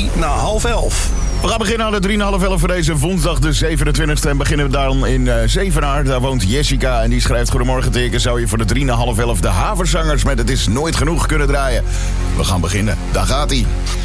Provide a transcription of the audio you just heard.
na half 11. We gaan beginnen aan de 3,5 voor deze woensdag de 27e. En beginnen we dan in Zevenaar. Daar woont Jessica en die schrijft: goedemorgen Teken. Zou je voor de 3,5 de Haverzangers met Het is nooit genoeg kunnen draaien? We gaan beginnen. Daar gaat-ie.